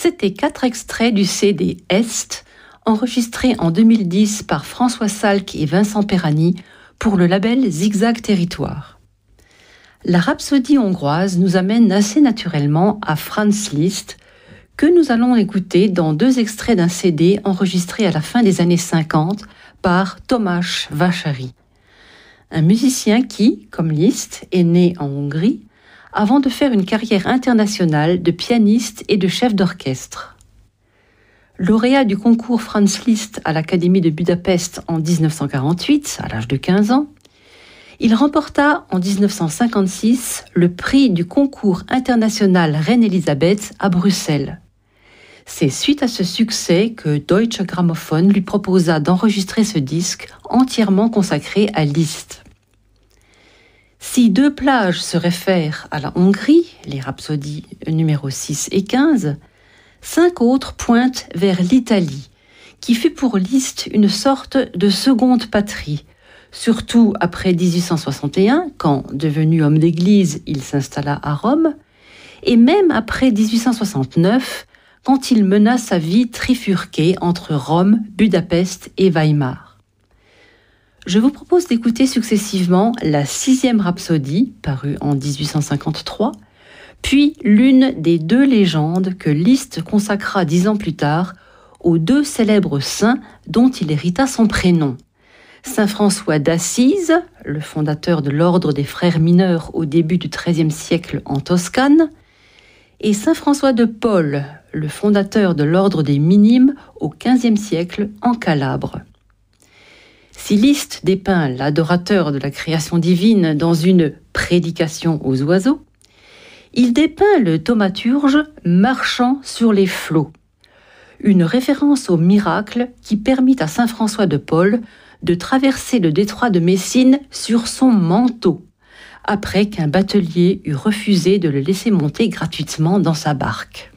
C'était 4 extraits du CD Est, enregistré en 2010 par François Salk et Vincent Perani pour le label Zigzag Territoire. La rhapsodie hongroise nous amène assez naturellement à Franz Liszt, que nous allons écouter dans 2 extraits d'un CD enregistré à la fin des années 50 par Tomáš Vásáry. Un musicien qui, comme Liszt, est né en Hongrie avant de faire une carrière internationale de pianiste et de chef d'orchestre. Lauréat du concours Franz Liszt à l'Académie de Budapest en 1948, à l'âge de 15 ans, il remporta en 1956 le prix du concours international Reine-Élisabeth à Bruxelles. C'est suite à ce succès que Deutsche Grammophon lui proposa d'enregistrer ce disque entièrement consacré à Liszt. Si 2 plages se réfèrent à la Hongrie, les rhapsodies numéro 6 et 15, 5 autres pointent vers l'Italie, qui fut pour Liszt une sorte de seconde patrie, surtout après 1861, quand, devenu homme d'église, il s'installa à Rome, et même après 1869, quand il mena sa vie trifurquée entre Rome, Budapest et Weimar. Je vous propose d'écouter successivement la 6e rhapsodie, parue en 1853, puis l'une des 2 légendes que Liszt consacra 10 ans plus tard aux 2 célèbres saints dont il hérita son prénom. Saint François d'Assise, le fondateur de l'ordre des frères mineurs au début du XIIIe siècle en Toscane, et Saint François de Paule, le fondateur de l'ordre des Minimes au XVe siècle en Calabre. Si Liszt dépeint l'adorateur de la création divine dans une prédication aux oiseaux, il dépeint le thaumaturge marchant sur les flots, une référence au miracle qui permit à Saint François de Paule de traverser le détroit de Messine sur son manteau, après qu'un batelier eut refusé de le laisser monter gratuitement dans sa barque.